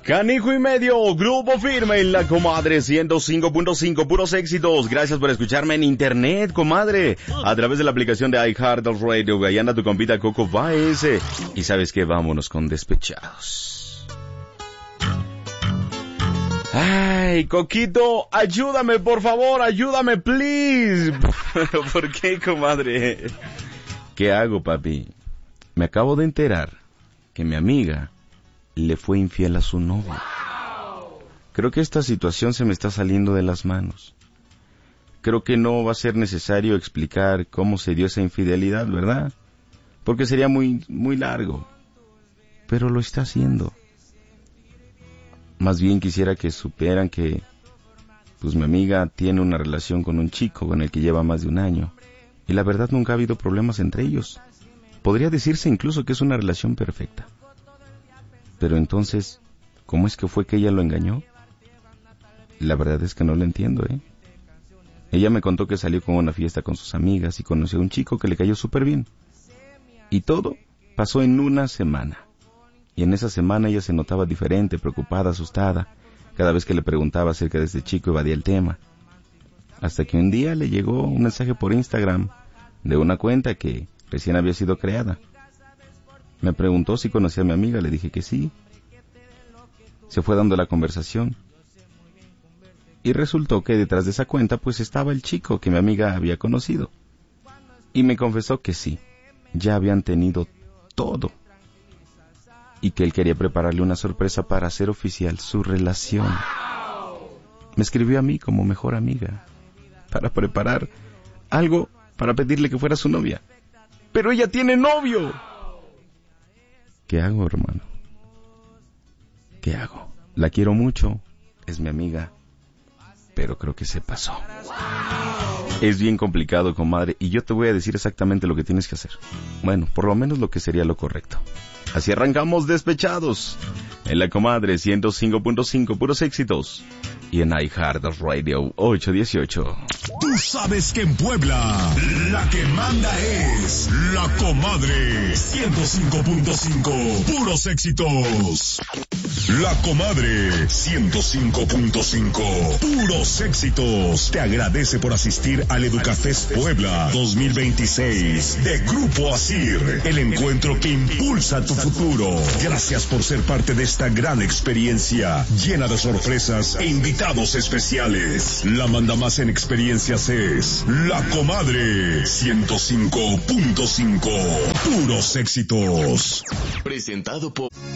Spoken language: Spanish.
Canijo y medio, grupo firme en la comadre 105.5, puros éxitos. Gracias por escucharme en internet, comadre, a través de la aplicación de iHeartRadio. Ahí anda tu compita Coco Baez. Y sabes qué, vámonos con despechados. Ay, Coquito, ayúdame, por favor, ayúdame, please. ¿Pero por qué, comadre? ¿Qué hago, papi? Me acabo de enterar que mi amiga le fue infiel a su novio. Creo que esta situación se me está saliendo de las manos. Creo que no va a ser necesario explicar cómo se dio esa infidelidad, ¿verdad? Porque sería muy largo. Pero lo está haciendo. Más bien quisiera que supieran que, pues mi amiga tiene una relación con un chico con el que lleva más de 1 año. Y la verdad nunca ha habido problemas entre ellos. Podría decirse incluso que es una relación perfecta. Pero entonces, ¿cómo es que fue que ella lo engañó? La verdad es que no lo entiendo, Ella me contó que salió con una fiesta con sus amigas y conoció a un chico que le cayó súper bien. Y todo pasó en 1 semana. Y en esa semana ella se notaba diferente, preocupada, asustada. Cada vez que le preguntaba acerca de este chico evadía el tema. Hasta que un día le llegó un mensaje por Instagram de una cuenta que recién había sido creada. Me preguntó si conocía a mi amiga, le dije que sí. Se fue dando la conversación. Y resultó que detrás de esa cuenta pues estaba el chico que mi amiga había conocido. Y me confesó que sí, ya habían tenido todo. Y que él quería prepararle una sorpresa para hacer oficial su relación. Me escribió a mí como mejor amiga para preparar algo para pedirle que fuera su novia. ¡Pero ella tiene novio! ¿Qué hago, hermano? ¿Qué hago? La quiero mucho, es mi amiga, pero creo que se pasó. Es bien complicado, comadre, y yo te voy a decir exactamente lo que tienes que hacer. Bueno, por lo menos lo que sería lo correcto. Así arrancamos despechados en la comadre 105.5, puros éxitos. Y en iHeartRadio 818. Tú sabes que en Puebla la que manda es la comadre 105.5, puros éxitos. La comadre 105.5, puros éxitos. Te agradece por asistir al Educafest Puebla 2026 de Grupo Asir, el encuentro que impulsa tu futuro. Gracias por ser parte de esta gran experiencia llena de sorpresas e invitados especiales. La manda más en experiencias es la comadre 105.5, puros éxitos. Presentado por